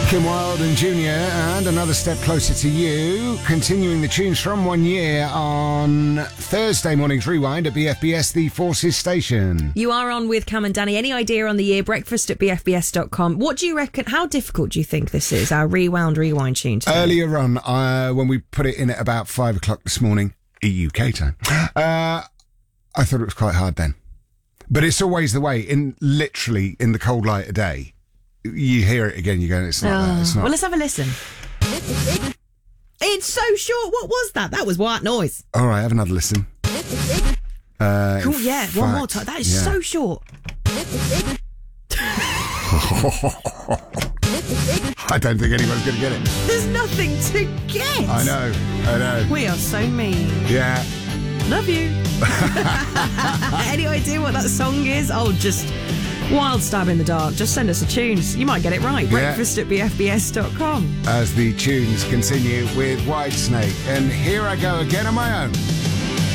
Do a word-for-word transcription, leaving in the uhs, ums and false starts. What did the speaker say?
Kim Wilde and Junior and Another Step Closer to You, continuing the tunes from one year on Thursday morning's Rewind at B F B S, the Forces station. You are on with Cam and Danny. Any idea on the year? Breakfast at b f b s dot com. What do you reckon? How difficult do you think this is, our Rewound Rewind tune today? Earlier on, uh, when we put it in at about five o'clock this morning, U K time, uh, I thought it was quite hard then. But it's always the way, in literally in the cold light of day. You hear it again, you go, it's not oh. that, it's not. Well, let's have a listen. It's so short. What was that? That was white noise. All right, have another listen. Uh, cool, yeah, fact, one more time. That is yeah. so short. I don't think anyone's going to get it. There's nothing to get. I know, I know. We are so mean. Yeah. Love you. Any idea what that song is? Oh, just... wild stab in the dark. Just send us a tunes. You might get it right. Yeah. Breakfast at b f b s dot com. As the tunes continue with Whitesnake. And here I go again on my own.